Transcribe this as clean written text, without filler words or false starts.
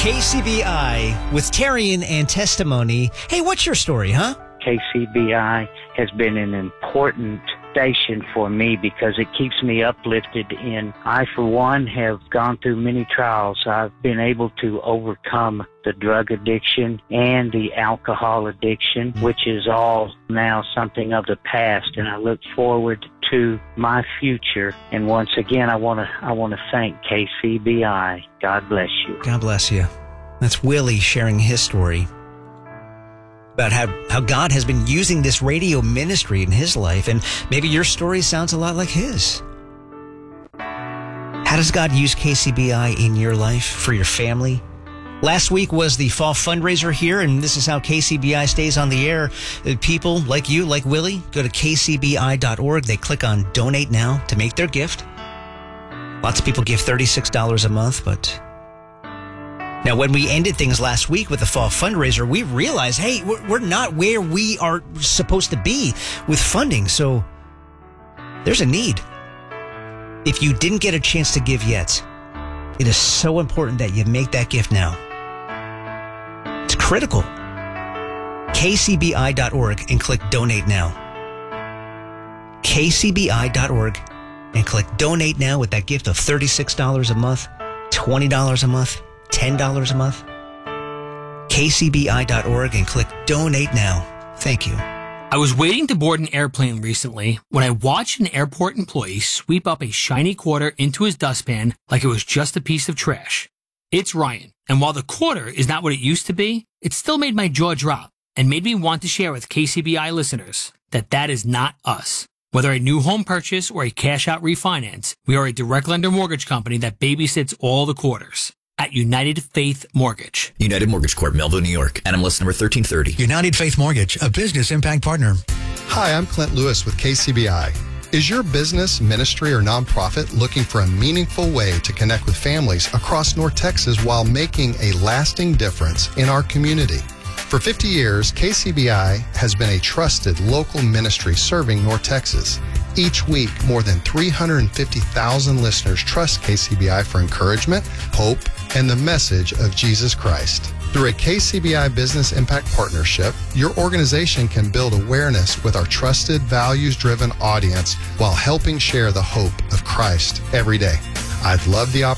KCBI with Terrian and Testimony. Hey, what's your story, huh? KCBI has been an important station for me because it keeps me uplifted in. I, for one, have gone through many trials. I've been able to overcome the drug addiction and the alcohol addiction, which is all now something of the past, and I look forward to my future. And once again, I want to thank KCBI. God bless you. God bless you. That's Willie sharing his story about how God has been using this radio ministry in his life, and maybe your story sounds a lot like his. How does God use KCBI in your life, for your family? Last week was the fall fundraiser here, and this is how KCBI stays on the air. People like you, like Willie, go to kcbi.org. They click on Donate Now to make their gift. Lots of people give $36 a month, but now, when we ended things last week with the fall fundraiser, we realized, hey, we're not where we are supposed to be with funding. So there's a need. If you didn't get a chance to give yet, it is so important that you make that gift now. It's critical. kcbi.org and click Donate Now. kcbi.org and click Donate Now with that gift of $36 a month, $20 a month, $10 a month. kcbi.org and click Donate Now. Thank you. I was waiting to board an airplane recently when I watched an airport employee sweep up a shiny quarter into his dustpan like it was just a piece of trash. It's Ryan, and while the quarter is not what it used to be, it still made my jaw drop and made me want to share with KCBI listeners that is not us. Whether a new home purchase or a cash-out refinance, we are a direct lender mortgage company that babysits all the quarters. At United Faith Mortgage. United Mortgage Corp, Melville, New York. NMLS number 1330. United Faith Mortgage, a business impact partner. Hi, I'm Clint Lewis with KCBI. Is your business, ministry, or nonprofit looking for a meaningful way to connect with families across North Texas while making a lasting difference in our community? For 50 years, KCBI has been a trusted local ministry serving North Texas. Each week, more than 350,000 listeners trust KCBI for encouragement, hope, and the message of Jesus Christ. Through a KCBI Business Impact Partnership, your organization can build awareness with our trusted, values-driven audience while helping share the hope of Christ every day. I'd love the opportunity